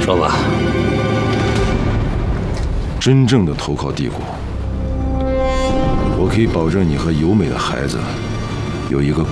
说吧。 真正的投靠帝国，我可以保证你和由美的孩子有一个